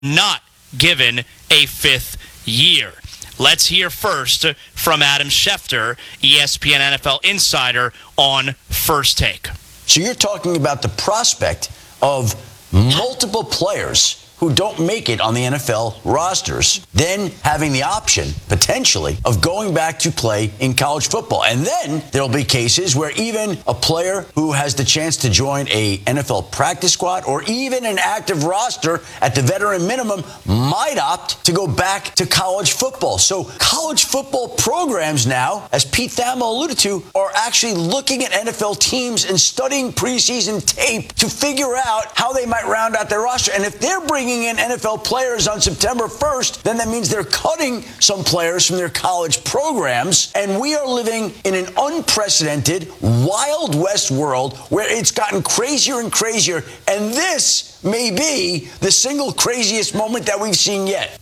not given a fifth year. Let's hear first from Adam Schefter, ESPN NFL insider, on First Take. So you're talking about the prospect of multiple players who don't make it on the NFL rosters, then having the option, potentially, of going back to play in college football. And then there'll be cases where even a player who has the chance to join a NFL practice squad or even an active roster at the veteran minimum might opt to go back to college football. So college football programs now, as Pete Thamel alluded to, are actually looking at NFL teams and studying preseason tape to figure out how they might round out their roster. And if they're bringing in NFL players on September 1st, then that means they're cutting some players from their college programs. And we are living in an unprecedented Wild West world where it's gotten crazier and crazier. And this may be the single craziest moment that we've seen yet.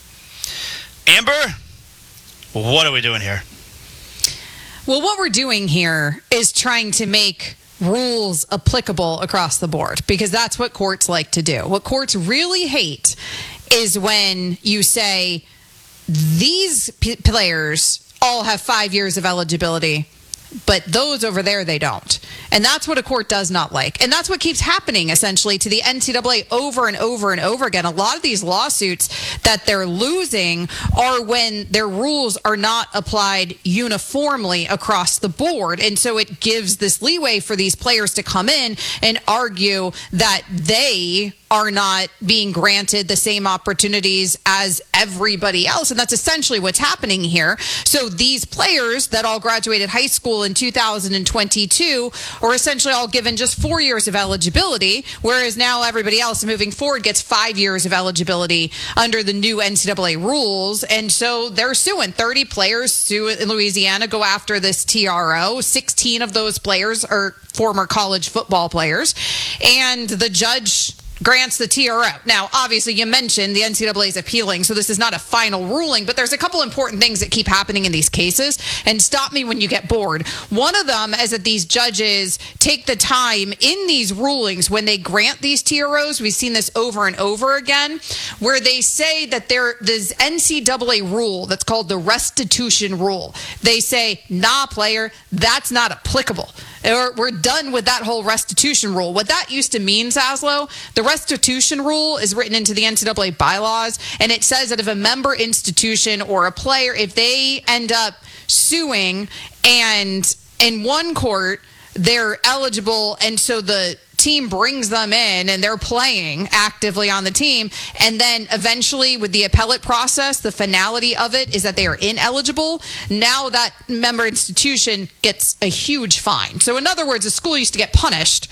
Amber, what are we doing here? Well, what we're doing here is trying to make rules applicable across the board, because that's what courts like to do. What courts really hate is when you say these players all have 5 years of eligibility, but those over there, they don't. And that's what a court does not like. And that's what keeps happening, essentially, to the NCAA over and over and over again. A lot of these lawsuits that they're losing are when their rules are not applied uniformly across the board. And so it gives this leeway for these players to come in and argue that they are not being granted the same opportunities as everybody else. And that's essentially what's happening here. So these players that all graduated high school in 2022 are essentially all given just 4 years of eligibility, whereas now everybody else moving forward gets 5 years of eligibility under the new NCAA rules. And so they're suing. 30 players sue in Louisiana, go after this TRO. 16 of those players are former college football players. And the judge grants the TRO. Now, obviously, you mentioned the NCAA is appealing, so this is not a final ruling, but there's a couple important things that keep happening in these cases, and stop me when you get bored. One of them is that these judges take the time in these rulings when they grant these TROs. We've seen this over and over again, where they say that there's NCAA rule that's called the restitution rule. They say, nah, player, that's not applicable. We're done with that whole restitution rule. What that used to mean, Zaslow, the restitution rule is written into the NCAA bylaws, and it says that if a member institution or a player, if they end up suing and in one court they're eligible, and so the team brings them in and they're playing actively on the team, and then eventually with the appellate process, the finality of it is that they are ineligible. Now that member institution gets a huge fine. So in other words, a school used to get punished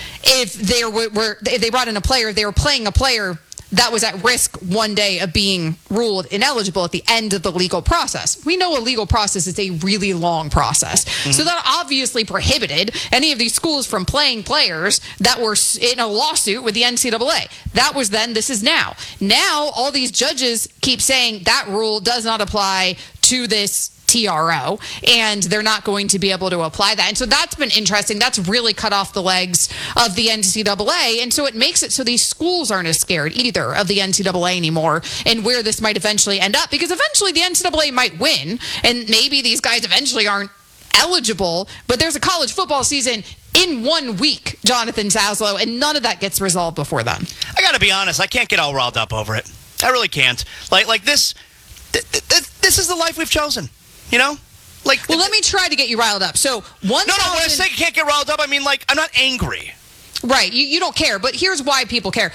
if they brought in a player, if they were playing a player that was at risk one day of being ruled ineligible at the end of the legal process. We know a legal process is a really long process. Mm-hmm. So that obviously prohibited any of these schools from playing players that were in a lawsuit with the NCAA. That was then, this is now. Now, all these judges keep saying that rule does not apply to this TRO, and they're not going to be able to apply that. And so that's been interesting. That's really cut off the legs of the NCAA. And so it makes it so these schools aren't as scared either of the NCAA anymore and where this might eventually end up, because eventually the NCAA might win, and maybe these guys eventually aren't eligible, but there's a college football season in 1 week, Jonathan Zaslow, and none of that gets resolved before then. I got to be honest, I can't get all riled up over it. I really can't. Like this is the life we've chosen. You know? Well, let me try to get you riled up. So, when I say you can't get riled up, I mean, I'm not angry. Right. You don't care. But here's why people care.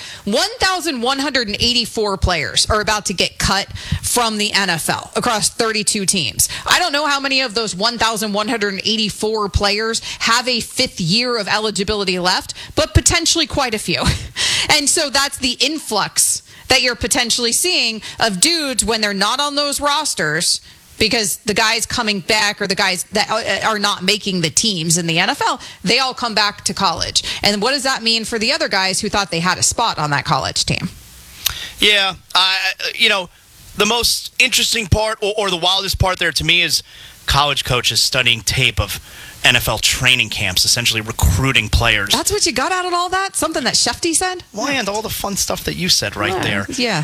1,184 players are about to get cut from the NFL across 32 teams. I don't know how many of those 1,184 players have a fifth year of eligibility left, but potentially quite a few. And so that's the influx that you're potentially seeing of dudes when they're not on those rosters, because the guys coming back, or the guys that are not making the teams in the NFL, they all come back to college. And what does that mean for the other guys who thought they had a spot on that college team? Yeah. The most interesting part, or the wildest part there to me, is college coaches studying tape of NFL training camps, essentially recruiting players. That's what you got out of all that? Something that Shefty said? Well, and all the fun stuff that you said right there. Yeah.